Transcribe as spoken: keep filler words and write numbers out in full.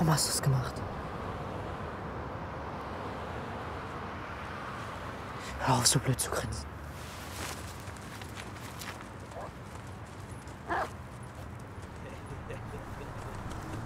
Warum hast du es gemacht? Hör auf, so blöd zu grinsen.